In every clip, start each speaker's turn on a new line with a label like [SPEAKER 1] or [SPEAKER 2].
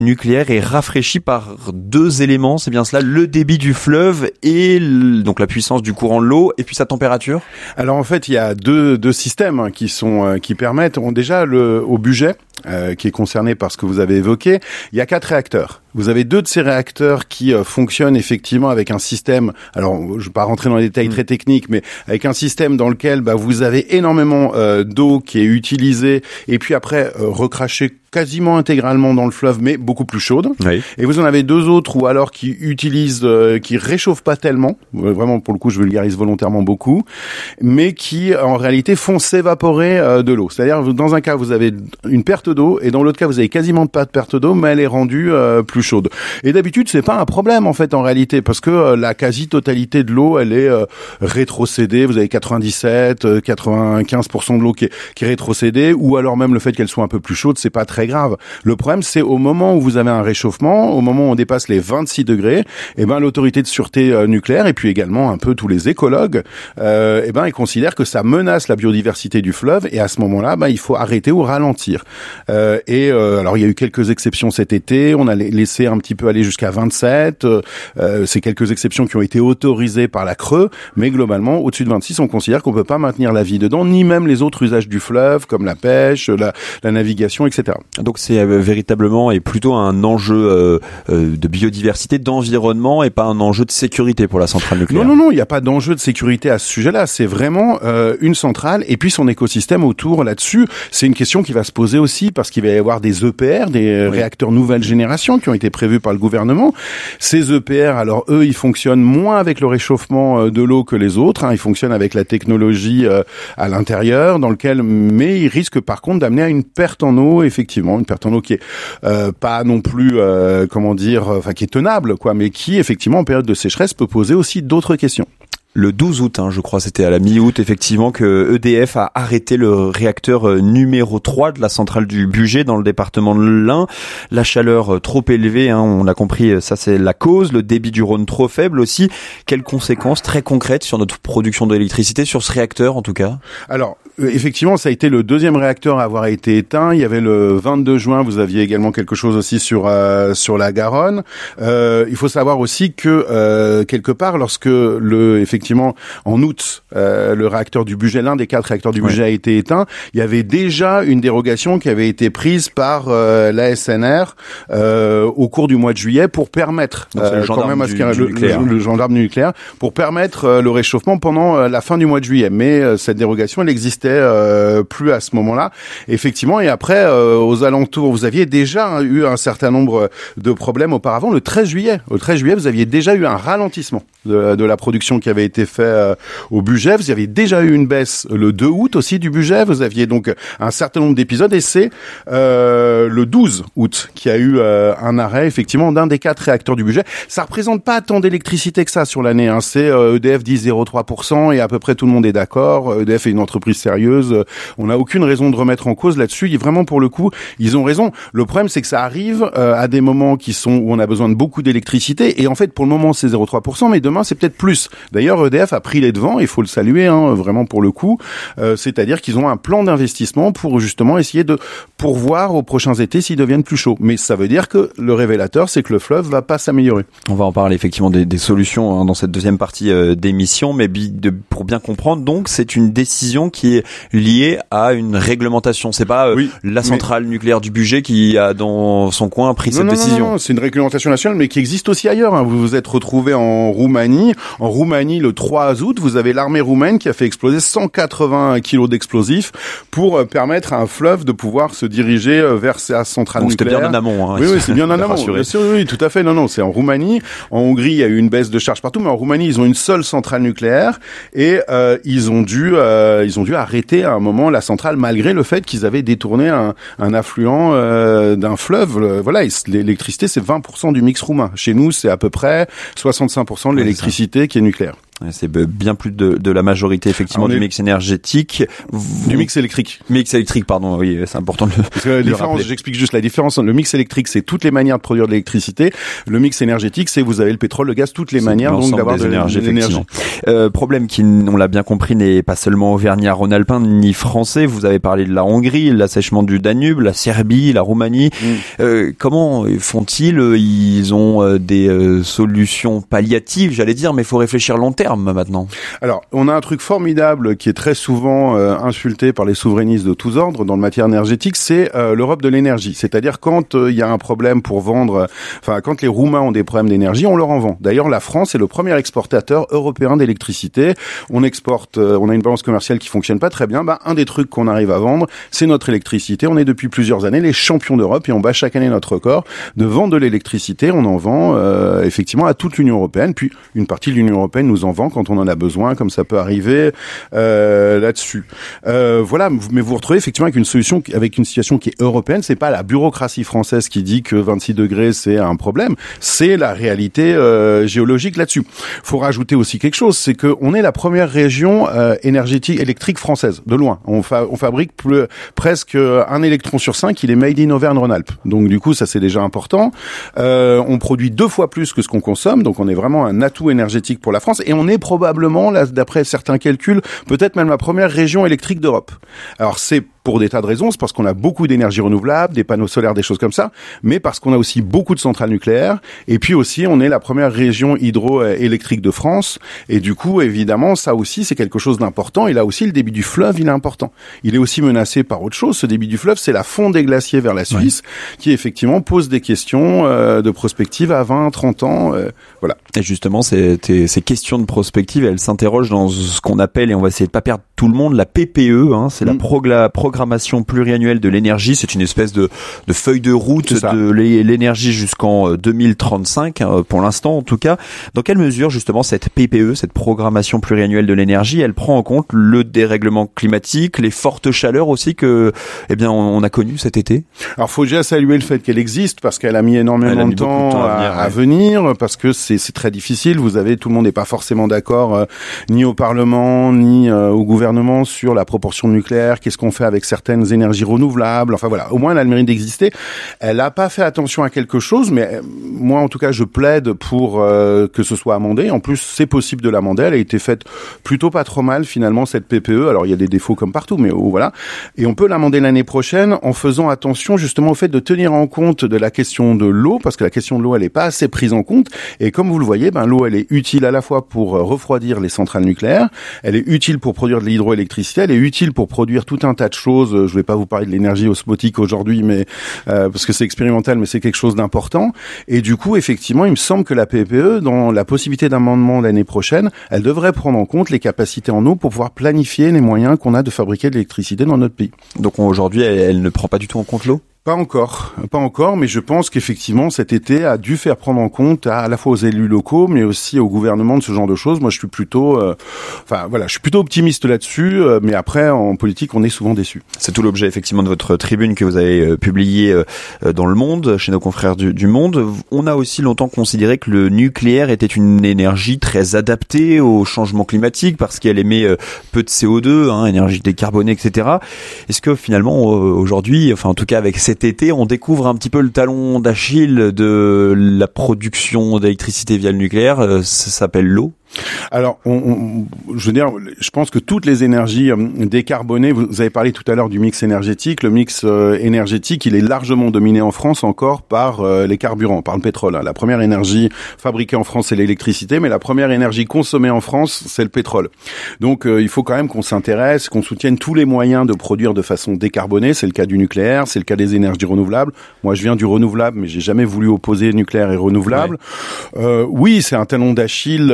[SPEAKER 1] nucléaire est rafraîchi par deux éléments, c'est bien cela, le débit du fleuve et donc la puissance du courant de l'eau et puis sa température.
[SPEAKER 2] Alors en fait, il y a deux systèmes qui permettent déjà au budget qui est concerné par ce que vous avez évoqué. Il y a 4 réacteurs. Vous avez 2 de ces réacteurs qui fonctionnent effectivement avec un système, alors je ne vais pas rentrer dans les détails très techniques, mais avec un système dans lequel vous avez énormément d'eau qui est utilisée et puis après recrachée quasiment intégralement dans le fleuve, mais beaucoup plus chaude.
[SPEAKER 1] Oui.
[SPEAKER 2] Et vous en avez 2 autres ou alors qui utilisent, qui réchauffent pas tellement, vraiment pour le coup je vulgarise volontairement beaucoup, mais qui en réalité font s'évaporer de l'eau. C'est-à-dire dans un cas vous avez une perte d'eau et dans l'autre cas vous avez quasiment pas de perte d'eau, mais elle est rendue plus chaude. Et d'habitude c'est pas un problème en fait en réalité parce que la quasi-totalité de l'eau elle est rétrocédée. Vous avez 95% de l'eau qui est rétrocédée, ou alors même le fait qu'elle soit un peu plus chaude, c'est pas très grave. Le problème, c'est au moment où vous avez un réchauffement, au moment où on dépasse les 26 degrés, l'autorité de sûreté nucléaire et puis également un peu tous les écologues, ils considèrent que ça menace la biodiversité du fleuve et à ce moment-là, il faut arrêter ou ralentir. Alors il y a eu quelques exceptions cet été, on a laissé un petit peu aller jusqu'à 27. C'est quelques exceptions qui ont été autorisées par la CRE, mais globalement, au-dessus de 26, on considère qu'on peut pas maintenir la vie dedans, ni même les autres usages du fleuve, comme la pêche, la navigation, etc.
[SPEAKER 1] Donc c'est véritablement et plutôt un enjeu de biodiversité, d'environnement et pas un enjeu de sécurité pour la centrale nucléaire.
[SPEAKER 2] Non, il n'y a pas d'enjeu de sécurité à ce sujet-là. C'est vraiment une centrale et puis son écosystème autour là-dessus. C'est une question qui va se poser aussi parce qu'il va y avoir des EPR, des réacteurs nouvelle génération qui ont été prévus par le gouvernement. Ces EPR, alors eux, ils fonctionnent moins avec le réchauffement de l'eau que les autres. Ils fonctionnent avec la technologie à l'intérieur, mais ils risquent par contre d'amener à une perte en eau, effectivement, une perte en eau qui est pas non plus qui est tenable mais qui effectivement en période de sécheresse peut poser aussi d'autres questions.
[SPEAKER 1] Le 12 août, je crois, c'était à la mi-août, effectivement, que EDF a arrêté le réacteur numéro 3 de la centrale du Bugey dans le département de l'Ain. La chaleur trop élevée, on l'a compris, ça c'est la cause. Le débit du Rhône trop faible aussi. Quelles conséquences très concrètes sur notre production d'électricité, sur ce réacteur en tout cas?
[SPEAKER 2] Alors, effectivement, ça a été le deuxième réacteur à avoir été éteint. Il y avait le 22 juin, vous aviez également quelque chose aussi sur la Garonne. Il faut savoir aussi que quelque part, lorsque effectivement en août, le réacteur du Bugey, l'un des 4 réacteurs du Bugey a été éteint, il y avait déjà une dérogation qui avait été prise par l'ASNR au cours du mois de juillet pour permettre
[SPEAKER 1] le gendarme
[SPEAKER 2] du nucléaire pour permettre le réchauffement pendant la fin du mois de juillet. Mais cette dérogation, elle existait plus à ce moment-là. Effectivement, et après, aux alentours, vous aviez déjà eu un certain nombre de problèmes auparavant. Le 13 juillet, vous aviez déjà eu un ralentissement de la production qui avait été fait au Bugey. Vous aviez déjà eu une baisse le 2 août aussi du Bugey. Vous aviez donc un certain nombre d'épisodes et c'est le 12 août qu'il y a eu un arrêt effectivement d'un des 4 réacteurs du Bugey. Ça représente pas tant d'électricité que ça sur l'année. C'est EDF dit 0,3% et à peu près tout le monde est d'accord. EDF est une entreprise sérieuse. On n'a aucune raison de remettre en cause là-dessus. Et vraiment pour le coup, ils ont raison. Le problème c'est que ça arrive à des moments où on a besoin de beaucoup d'électricité et en fait pour le moment c'est 0,3%, mais demain c'est peut-être plus. D'ailleurs EDF a pris les devants, il faut le saluer vraiment pour le coup, c'est-à-dire qu'ils ont un plan d'investissement pour justement essayer de pourvoir aux prochains étés s'ils deviennent plus chauds. Mais ça veut dire que le révélateur, c'est que le fleuve va pas s'améliorer.
[SPEAKER 1] On va en parler effectivement des solutions dans cette deuxième partie d'émission, mais pour bien comprendre, donc c'est une décision qui est liée à une réglementation. C'est pas la centrale nucléaire du Bugey qui a dans son coin pris cette décision.
[SPEAKER 2] Non, c'est une réglementation nationale, mais qui existe aussi ailleurs. Vous vous êtes retrouvé en Roumanie. En Roumanie, le 3 août, vous avez l'armée roumaine qui a fait exploser 180 kilos d'explosifs pour permettre à un fleuve de pouvoir se diriger vers sa centrale nucléaire.
[SPEAKER 1] C'était bien en amont.
[SPEAKER 2] Oui, c'est bien en amont. Bien sûr, oui, tout à fait. Non, c'est en Roumanie. En Hongrie, il y a eu une baisse de charge partout, mais en Roumanie, ils ont une seule centrale nucléaire et ils ont dû arrêter à un moment la centrale malgré le fait qu'ils avaient détourné un affluent d'un fleuve. L'électricité, c'est 20% du mix roumain. Chez nous, c'est à peu près 65% de l'électricité qui est nucléaire.
[SPEAKER 1] C'est bien plus de la majorité effectivement du mix énergétique.
[SPEAKER 2] Du mix électrique.
[SPEAKER 1] Mix électrique, pardon, oui, c'est important de
[SPEAKER 2] Parce que la différence, j'explique juste la différence. Le mix électrique, c'est toutes les manières de produire de l'électricité. Le mix énergétique, c'est vous avez le pétrole, le gaz, toutes les manières donc d'avoir de l'énergie.
[SPEAKER 1] Problème qui, on l'a bien compris, n'est pas seulement auvergnat-rhône-alpin ni français. Vous avez parlé de la Hongrie, l'assèchement du Danube, la Serbie, la Roumanie. Comment font-ils? Ils ont des solutions palliatives, j'allais dire, mais il faut réfléchir long terme maintenant.
[SPEAKER 2] Alors, on a un truc formidable qui est très souvent insulté par les souverainistes de tous ordres dans le matière énergétique, c'est l'Europe de l'énergie. C'est-à-dire quand il y a un problème pour vendre, quand les Roumains ont des problèmes d'énergie, on leur en vend. D'ailleurs, la France est le premier exportateur européen d'électricité. On exporte, on a une balance commerciale qui fonctionne pas très bien. Un des trucs qu'on arrive à vendre, c'est notre électricité. On est depuis plusieurs années les champions d'Europe et on bat chaque année notre record de vendre de l'électricité. On en vend effectivement à toute l'Union européenne. Puis une partie de l'Union européenne nous en vend quand on en a besoin, comme ça peut arriver là-dessus. Voilà, mais vous retrouvez effectivement avec une solution, avec une situation qui est européenne. C'est pas la bureaucratie française qui dit que 26 degrés c'est un problème. C'est la réalité géologique là-dessus. Faut rajouter aussi quelque chose, c'est que on est la première région énergétique électrique française de loin. On fabrique presque un électron sur 5, il est made in Auvergne-Rhône-Alpes. Donc du coup, ça c'est déjà important. On produit 2 fois plus que ce qu'on consomme, donc on est vraiment un atout énergétique pour la France et on est probablement, là, d'après certains calculs, peut-être même la première région électrique d'Europe. Alors c'est pour des tas de raisons, c'est parce qu'on a beaucoup d'énergie renouvelable, des panneaux solaires, des choses comme ça, mais parce qu'on a aussi beaucoup de centrales nucléaires, et puis aussi on est la première région hydroélectrique de France, et du coup évidemment ça aussi c'est quelque chose d'important, et là aussi le débit du fleuve il est important. Il est aussi menacé par autre chose, ce débit du fleuve c'est la fonte des glaciers vers la Suisse, qui effectivement pose des questions de prospective à 20, 30 ans, voilà.
[SPEAKER 1] Et justement ces questions de prospective, elles s'interrogent dans ce qu'on appelle, et on va essayer de pas perdre tout le monde, la PPE, c'est la programmation pluriannuelle de l'énergie. C'est une espèce de feuille de route de l'énergie jusqu'en 2035, pour l'instant en tout cas. Dans quelle mesure justement cette PPE, cette programmation pluriannuelle de l'énergie, elle prend en compte le dérèglement climatique, les fortes chaleurs aussi que, on a connu cet été?
[SPEAKER 2] Alors faut déjà saluer le fait qu'elle existe parce qu'elle a mis énormément de temps à venir, parce que c'est très difficile. Tout le monde n'est pas forcément d'accord, ni au Parlement, ni au gouvernement sur la proportion nucléaire. Qu'est-ce qu'on fait avec certaines énergies renouvelables? Enfin voilà, au moins elle a le mérite d'exister. Elle n'a pas fait attention à quelque chose, mais moi en tout cas je plaide pour que ce soit amendé. En plus c'est possible de l'amender. Elle a été faite plutôt pas trop mal finalement cette PPE. Alors il y a des défauts comme partout, mais voilà. Et on peut l'amender l'année prochaine en faisant attention justement au fait de tenir en compte de la question de l'eau, parce que la question de l'eau elle est pas assez prise en compte. Et comme vous le voyez, l'eau elle est utile à la fois pour refroidir les centrales nucléaires, elle est utile pour produire de l'hydroélectricité, elle est utile pour produire tout un tas de choses. Je vais pas vous parler de l'énergie osmotique aujourd'hui, mais parce que c'est expérimental, mais c'est quelque chose d'important. Et du coup, effectivement, il me semble que la PPE, dans la possibilité d'amendement l'année prochaine, elle devrait prendre en compte les capacités en eau pour pouvoir planifier les moyens qu'on a de fabriquer de l'électricité dans notre pays.
[SPEAKER 1] Donc aujourd'hui, elle ne prend pas du tout en compte l'eau?
[SPEAKER 2] Pas encore, mais je pense qu'effectivement cet été a dû faire prendre en compte à la fois aux élus locaux, mais aussi au gouvernement de ce genre de choses. Moi, je suis plutôt, je suis plutôt optimiste là-dessus. Mais après, en politique, on est souvent déçu.
[SPEAKER 1] C'est tout l'objet effectivement de votre tribune que vous avez publiée dans Le Monde, chez nos confrères du Monde. On a aussi longtemps considéré que le nucléaire était une énergie très adaptée au changement climatique parce qu'elle émet peu de CO2, énergie décarbonée, etc. Est-ce que finalement aujourd'hui, en tout cas avec cet été, on découvre un petit peu le talon d'Achille de la production d'électricité via le nucléaire, ça s'appelle l'eau?
[SPEAKER 2] Alors, je pense que toutes les énergies décarbonées, vous avez parlé tout à l'heure du mix énergétique. Le mix énergétique, il est largement dominé en France encore par les carburants, par le pétrole. La première énergie fabriquée en France, c'est l'électricité, mais la première énergie consommée en France, c'est le pétrole. Donc, il faut quand même qu'on s'intéresse, qu'on soutienne tous les moyens de produire de façon décarbonée. C'est le cas du nucléaire, c'est le cas des énergies renouvelables. Moi, je viens du renouvelable, mais j'ai jamais voulu opposer nucléaire et renouvelable. Ouais. Oui, c'est un talon d'Achille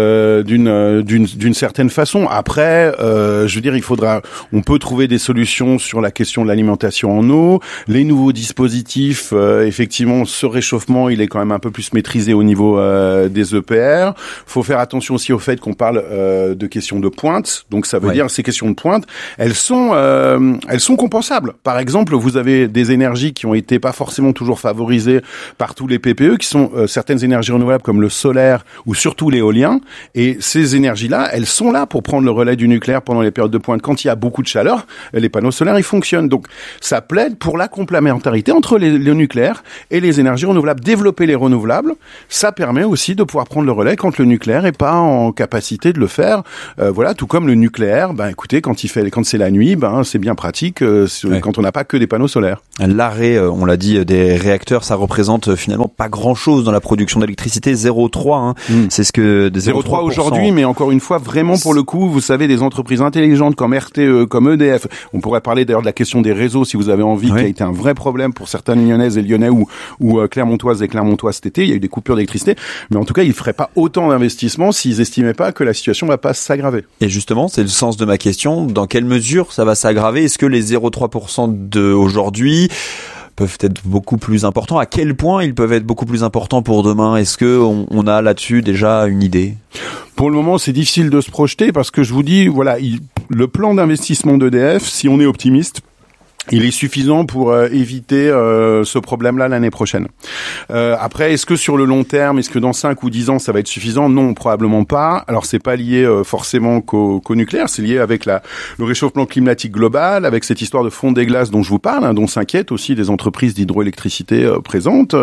[SPEAKER 2] d'une certaine façon. Après, je veux dire, on peut trouver des solutions sur la question de l'alimentation en eau. Les nouveaux dispositifs, effectivement, ce réchauffement, il est quand même un peu plus maîtrisé au niveau des EPR. Faut faire attention aussi au fait qu'on parle de questions de pointe. Donc ça veut dire ces questions de pointe, elles sont compensables. Par exemple, vous avez des énergies qui ont été pas forcément toujours favorisées par tous les PPE, qui sont certaines énergies renouvelables comme le solaire ou surtout l'éolien, Et ces énergies-là, elles sont là pour prendre le relais du nucléaire pendant les périodes de pointe. Quand il y a beaucoup de chaleur, les panneaux solaires, ils fonctionnent. Donc, ça plaide pour la complémentarité entre le nucléaire et les énergies renouvelables. Développer les renouvelables, ça permet aussi de pouvoir prendre le relais quand le nucléaire est pas en capacité de le faire. Voilà, tout comme le nucléaire, écoutez, quand c'est la nuit, c'est bien pratique quand on n'a pas que des panneaux solaires.
[SPEAKER 1] L'arrêt, on l'a dit, des réacteurs, ça représente finalement pas grand-chose dans la production d'électricité, 0,3. C'est ce que
[SPEAKER 2] 0,3 aujourd'hui, mais encore une fois, vraiment pour le coup, vous savez, des entreprises intelligentes comme RTE, comme EDF. On pourrait parler d'ailleurs de la question des réseaux, si vous avez envie, qui a été un vrai problème pour certaines Lyonnaises et Lyonnais ou Clermontoises et Clermontois cet été. Il y a eu des coupures d'électricité, mais en tout cas, ils feraient pas autant d'investissements s'ils estimaient pas que la situation va pas s'aggraver.
[SPEAKER 1] Et justement, c'est le sens de ma question. Dans quelle mesure ça va s'aggraver? Est-ce que les 0,3% d'aujourd'hui peuvent être beaucoup plus importants? À quel point ils peuvent être beaucoup plus importants pour demain? Est-ce que on a là-dessus déjà une idée?
[SPEAKER 2] Pour le moment, c'est difficile de se projeter parce que je vous dis, voilà, le plan d'investissement d'EDF, si on est optimiste, il est suffisant pour éviter ce problème-là l'année prochaine. Après, est-ce que sur le long terme, est-ce que dans 5 ou 10 ans, ça va être suffisant? Non, probablement pas. Alors, c'est pas lié forcément qu'au nucléaire, c'est lié avec le réchauffement climatique global, avec cette histoire de fonte des glaces dont je vous parle, dont s'inquiètent aussi des entreprises d'hydroélectricité présentes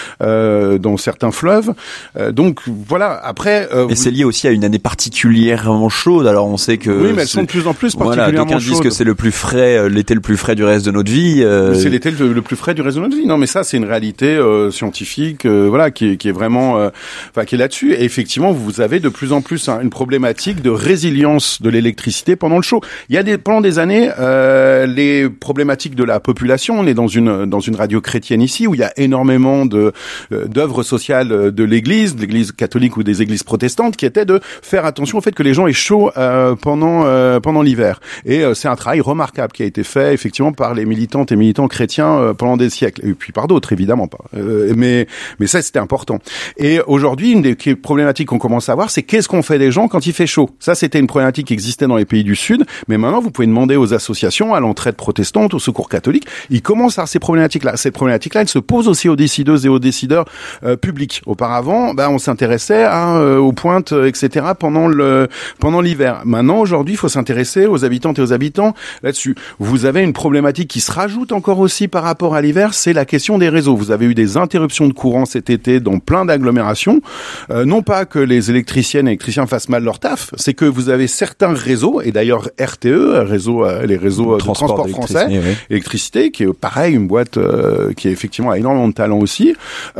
[SPEAKER 2] dans certains fleuves. Donc, voilà, après...
[SPEAKER 1] Et c'est lié aussi à une année particulièrement chaude. Alors, on sait que...
[SPEAKER 2] Oui, mais elles sont de plus en plus particulièrement chaudes.
[SPEAKER 1] D'aucuns disent que c'est le plus frais, l'été le plus frais du reste de notre vie.
[SPEAKER 2] C'est l'été le plus frais du reste de notre vie. Non, mais ça, c'est une réalité scientifique, voilà, qui est vraiment, qui est là-dessus. Et effectivement, vous avez de plus en plus une problématique de résilience de l'électricité pendant le chaud. Il y a pendant des années, les problématiques de la population. On est dans une radio chrétienne ici où il y a énormément d'œuvres sociales de l'Église catholique ou des églises protestantes, qui étaient de faire attention au fait que les gens aient chaud pendant l'hiver. Et c'est un travail remarquable qui a été fait effectivement par les militantes et militants chrétiens pendant des siècles, et puis par d'autres évidemment pas. Mais ça, c'était important. Et aujourd'hui, une des problématiques qu'on commence à voir, c'est qu'est-ce qu'on fait des gens quand il fait chaud. Ça, c'était une problématique qui existait dans les pays du Sud, mais maintenant vous pouvez demander aux associations, à l'entraide protestante, au secours catholique, ils commencent à avoir ces problématiques-là. Ces problématiques-là, elles se posent aussi aux décideuses et aux décideurs publics. Auparavant, on s'intéressait aux pointes, etc. pendant l'hiver. Maintenant, aujourd'hui, il faut s'intéresser aux habitantes et aux habitants là-dessus. Vous avez une problématique qui se rajoute encore aussi par rapport à l'hiver, c'est la question des réseaux. Vous avez eu des interruptions de courant cet été dans plein d'agglomérations. Non pas que les électriciennes et électriciens fassent mal leur taf, c'est que vous avez certains réseaux, et d'ailleurs RTE, les réseaux de transport français, électricité, qui est pareil, une boîte qui effectivement a énormément de talent aussi.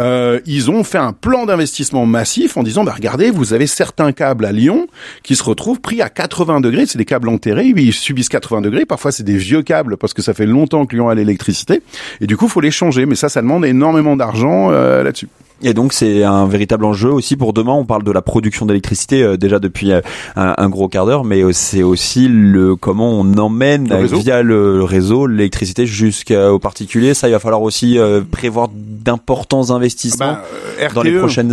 [SPEAKER 2] Ils ont fait un plan d'investissement massif en disant, regardez, vous avez certains câbles à Lyon qui se retrouvent pris à 80 degrés, c'est des câbles enterrés, ils subissent 80 degrés, parfois c'est des vieux câbles parce que ça fait longtemps que Lyon a l'électricité, et du coup, faut les changer. Mais ça demande énormément d'argent là-dessus.
[SPEAKER 1] Et donc c'est un véritable enjeu aussi pour demain. On parle de la production d'électricité déjà depuis un gros quart d'heure, mais c'est aussi comment on emmène via le réseau l'électricité jusqu'aux particuliers. Ça, il va falloir aussi prévoir d'importants investissements dans les prochaines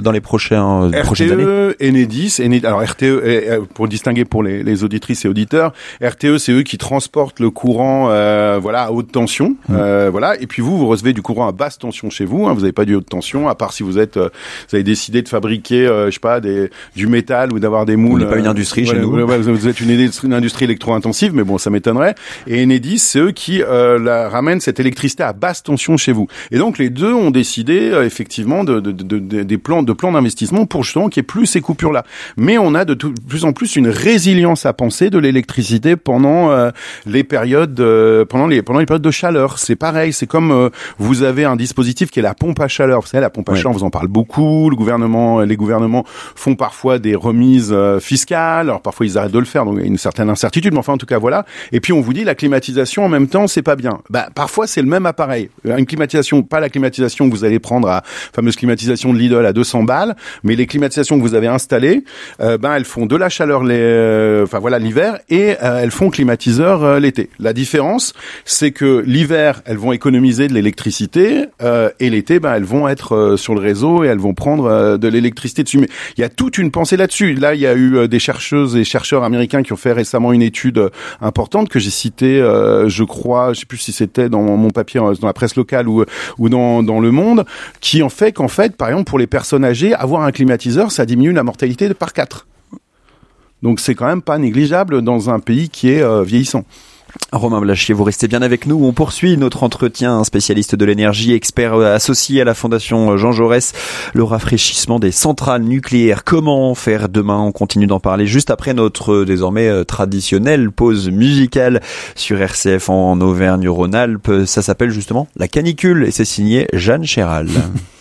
[SPEAKER 1] années.
[SPEAKER 2] Enedis, alors RTE, pour distinguer pour les auditrices et auditeurs, RTE, c'est eux qui transportent le courant à haute tension, et puis vous recevez du courant à basse tension chez vous, vous n'avez pas du haute tension, à part si vous avez décidé de fabriquer du métal ou d'avoir des moules.
[SPEAKER 1] On n'est pas une industrie chez nous.
[SPEAKER 2] Vous êtes une industrie électro-intensive, mais bon, ça m'étonnerait. Et Enedis, c'est eux qui ramènent cette électricité à basse tension chez vous. Et donc les deux ont décidé effectivement des plans d'investissement pour justement qu'il n'y ait plus ces coupures-là. Mais on a de plus en plus une résilience à penser de l'électricité pendant les périodes de chaleur. C'est pareil, c'est comme vous avez un dispositif qui est la pompe à chaleur. Vous savez, la pompe à chaleur, on vous en parle beaucoup. Les gouvernements font parfois des remises fiscales. Alors parfois ils arrêtent de le faire, donc il y a une certaine incertitude. Mais enfin, en tout cas, voilà. Et puis on vous dit la climatisation en même temps, c'est pas bien. Parfois c'est le même appareil. Une climatisation, pas la climatisation que vous allez prendre la fameuse climatisation de Lidl à 200 balles, mais les climatisations que vous avez installées, elles font de la chaleur l'hiver et elles font climatiseur l'été. La différence, c'est que l'hiver, elles vont économiser de l'électricité et l'été, elles vont être sur le réseau et elles vont prendre de l'électricité dessus. Mais il y a toute une pensée là-dessus. Là, il y a eu des chercheuses et chercheurs américains qui ont fait récemment une étude importante que j'ai citée, je crois, je sais plus si c'était dans mon papier dans la presse locale ou dans Le Monde, qui en fait qu'en fait, par exemple, pour les personnes âgées, avoir un climatiseur, ça diminue la mortalité par 4. Donc c'est quand même pas négligeable dans un pays qui est vieillissant.
[SPEAKER 1] Romain Blachier, vous restez bien avec nous. On poursuit notre entretien, un spécialiste de l'énergie, expert associé à la Fondation Jean Jaurès. Le rafraîchissement des centrales nucléaires, comment faire demain? On continue d'en parler juste après notre désormais traditionnelle pause musicale sur RCF en Auvergne-Rhône-Alpes. Ça s'appelle justement La Canicule et c'est signé Jeanne Chéral.